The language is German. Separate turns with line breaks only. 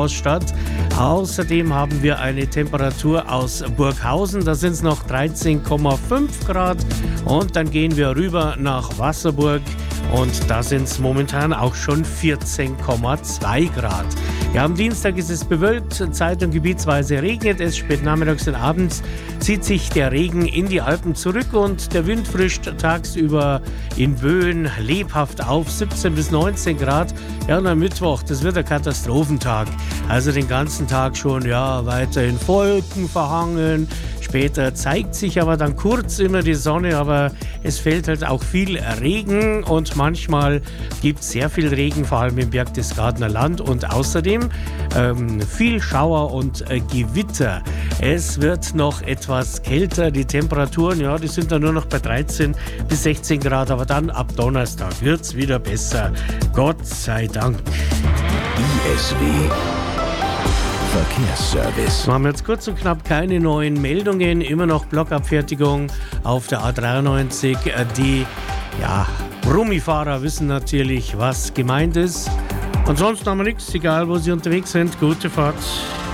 Stadt. Außerdem haben wir eine Temperatur aus Burghausen, da sind es noch 13,5 Grad und dann gehen wir rüber nach Wasserburg und da sind es momentan auch schon 14,2 Grad. Ja, am Dienstag ist es bewölkt, zeit- und gebietsweise regnet es, spät nachmittags und abends zieht sich der Regen in die Alpen zurück und der Wind frischt tagsüber in Böen lebhaft auf, 17 bis 19 Grad. Ja, und am Mittwoch, das wird ein Katastrophentag. Also den ganzen Tag schon, ja, weiterhin Wolken verhangen. Später zeigt sich aber dann kurz immer die Sonne, aber es fällt halt auch viel Regen und manchmal gibt es sehr viel Regen, vor allem im Berchtesgadener Land und außerdem viel Schauer und Gewitter. Es wird noch etwas kälter, die Temperaturen, ja, die sind dann nur noch bei 13 bis 16 Grad, aber dann ab Donnerstag wird es wieder besser. Gott sei Dank.
ISW Verkehrsservice.
Wir haben jetzt kurz und knapp keine neuen Meldungen, immer noch Blockabfertigung auf der A93. Die Brummifahrer wissen natürlich, was gemeint ist. Ansonsten haben wir nichts, egal wo Sie unterwegs sind. Gute Fahrt.